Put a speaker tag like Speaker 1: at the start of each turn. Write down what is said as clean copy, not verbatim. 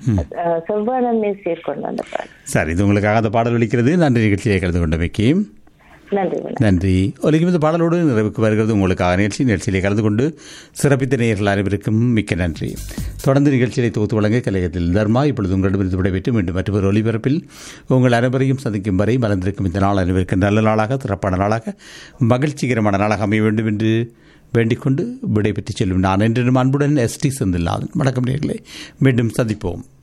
Speaker 1: செவ்வாய் சேர்க்கொண்டு அந்த பாடல்.
Speaker 2: சரி, இது உங்களுக்காக அந்த பாடல் ஒலிக்கிறது. நன்றி நிகழ்ச்சியை கலந்து கொண்டமைக்கு.
Speaker 1: நன்றி.
Speaker 2: நன்றி. ஒலிக்கும் இந்த பாடலோடு நிறைவுக்கு வருகிறது உங்களுக்காக நிகழ்ச்சியிலே கலந்து கொண்டு சிறப்பித்த நேயர்கள் அனைவருக்கும் மிக்க நன்றி. தொடர்ந்து நிகழ்ச்சியை தொகுத்து வழங்க கலையத்தில் தர்மா இப்பொழுது உங்களிடமிருந்து விடைபெற்று மீண்டும் மற்றொரு ஒலிபரப்பில் உங்கள் அனைவரையும் சந்திக்கும் வரை மலர்ந்திருக்கும் இந்த நாள் அனைவருக்கும் நல்ல நாளாக, சிறப்பான நாளாக, மகிழ்ச்சிகரமான நாளாக அமைய வேண்டும் என்று வேண்டிக்கொண்டு விடைபெற்று செல்லும் நான் என்று அன்புடன் ST செந்தில்நாதன். வணக்கம் நேயர்களே, மீண்டும் சந்திப்போம்.